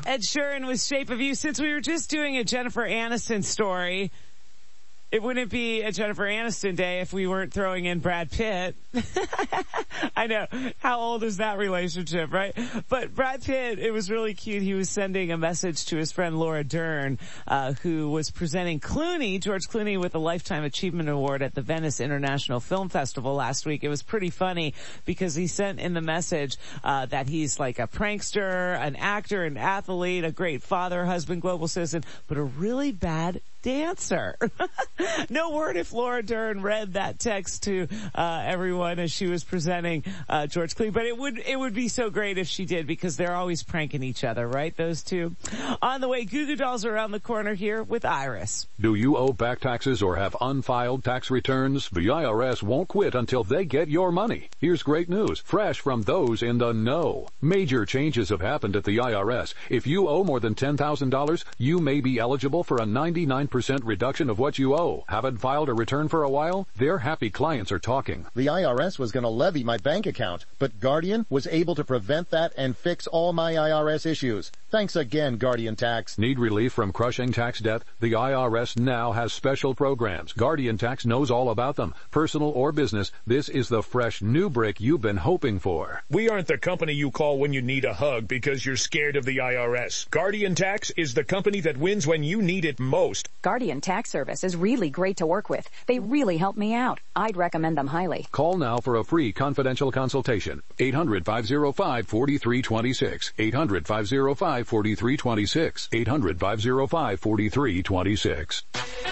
Ed Sheeran with Shape of You. Since we were just doing a Jennifer Aniston story, it wouldn't be a Jennifer Aniston day if we weren't throwing in Brad Pitt. I know. How old is that relationship, right? But Brad Pitt, it was really cute. He was sending a message to his friend Laura Dern, who was presenting George Clooney, with a Lifetime Achievement Award at the Venice International Film Festival last week. It was pretty funny because he sent in the message that he's like a prankster, an actor, an athlete, a great father, husband, global citizen, but a really bad dancer. No word if Laura Dern read that text to everyone as she was presenting George Clooney, but it would be so great if she did, because they're always pranking each other, right? Those two. On the way, Goo Goo Dolls are around the corner here with Iris. Do you owe back taxes or have unfiled tax returns? The IRS won't quit until they get your money. Here's great news, fresh from those in the know. Major changes have happened at the IRS. If you owe more than $10,000, you may be eligible for a 99% reduction of what you owe. Haven't filed a return for a while? Their happy clients are talking. The IRS was going to levy my bank account, but Guardian was able to prevent that and fix all my IRS issues. Thanks again, Guardian Tax. Need relief from crushing tax debt? The IRS now has special programs. Guardian Tax knows all about them. Personal or business, this is the fresh new brick you've been hoping for. We aren't the company you call when you need a hug because you're scared of the IRS. Guardian Tax is the company that wins when you need it most. Guardian Tax Service is really great to work with. They really help me out. I'd recommend them highly. Call now for a free confidential consultation. 800-505-4326. 800-505-4326. 800-505-4326.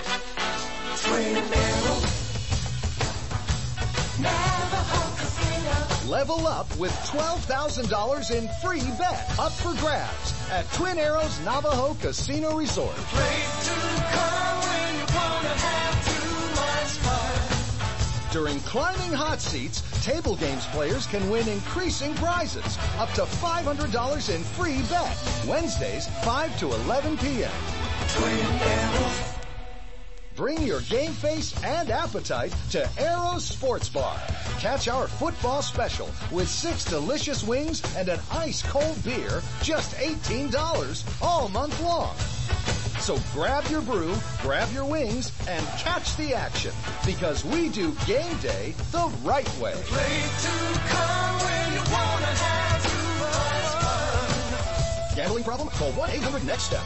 Level up with $12,000 in free bets up for grabs at Twin Arrows Navajo Casino Resort. During Climbing Hot Seats, table games players can win increasing prizes, up to $500 in free bet. Wednesdays, 5 to 11 p.m. Twin Arrows. Bring your game face and appetite to Arrows Sports Bar. Catch our football special with 6 delicious wings and an ice-cold beer, just $18 all month long. So grab your brew, grab your wings, and catch the action, because we do game day the right way. Play to come when you wanna have fun. Gambling problem? Call 1-800-NEXT-STEP.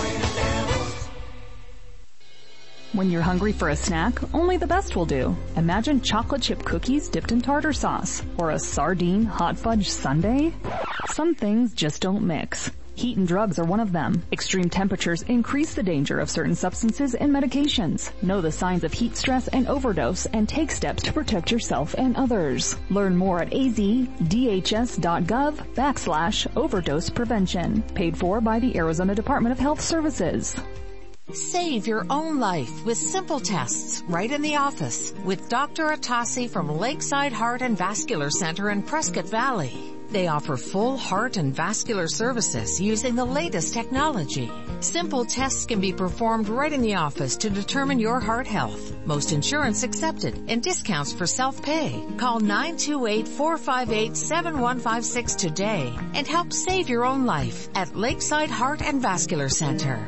When you're hungry for a snack, only the best will do. Imagine chocolate chip cookies dipped in tartar sauce, or a sardine hot fudge sundae. Some things just don't mix. Heat and drugs are one of them. Extreme temperatures increase the danger of certain substances and medications. Know the signs of heat stress and overdose and take steps to protect yourself and others. Learn more at azdhs.gov/overdose prevention. Paid for by the Arizona Department of Health Services. Save your own life with simple tests right in the office with Dr. Atasi from Lakeside Heart and Vascular Center in Prescott Valley. They offer full heart and vascular services using the latest technology. Simple tests can be performed right in the office to determine your heart health. Most insurance accepted and discounts for self-pay. Call 928-458-7156 today and help save your own life at Lakeside Heart and Vascular Center.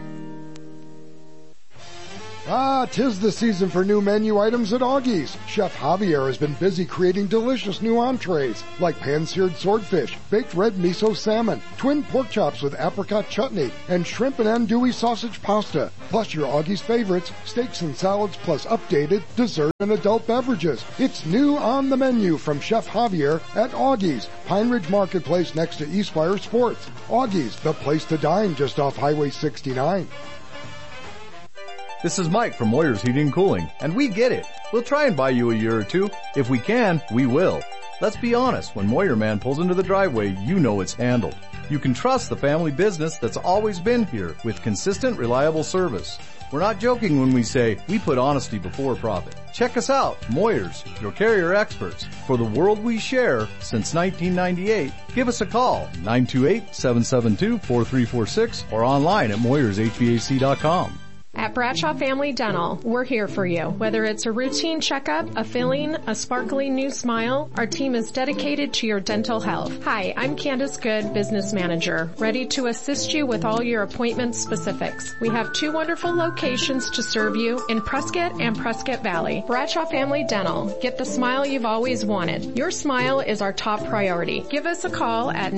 Tis the season for new menu items at Augie's. Chef Javier has been busy creating delicious new entrees like pan-seared swordfish, baked red miso salmon, twin pork chops with apricot chutney, and shrimp and andouille sausage pasta. Plus your Augie's favorites, steaks and salads, plus updated dessert and adult beverages. It's new on the menu from Chef Javier at Augie's, Pine Ridge Marketplace next to Eastfire Sports. Augie's, the place to dine just off Highway 69. This is Mike from Moyer's Heating and Cooling, and we get it. We'll try and buy you a year or two. If we can, we will. Let's be honest, when Moyer Man pulls into the driveway, you know it's handled. You can trust the family business that's always been here with consistent, reliable service. We're not joking when we say we put honesty before profit. Check us out, Moyer's, your carrier experts. For the world we share since 1998, give us a call, 928-772-4346, or online at MoyersHVAC.com. At Bradshaw Family Dental, we're here for you. Whether it's a routine checkup, a filling, a sparkly new smile, our team is dedicated to your dental health. Hi, I'm Candace Good, Business Manager, ready to assist you with all your appointment specifics. We have 2 wonderful locations to serve you in Prescott and Prescott Valley. Bradshaw Family Dental. Get the smile you've always wanted. Your smile is our top priority. Give us a call at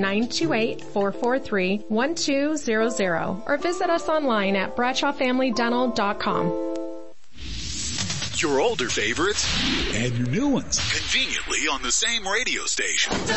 928-443-1200 or visit us online at BradshawFamilyDental.com. Your older favorites and your new ones conveniently on the same radio station.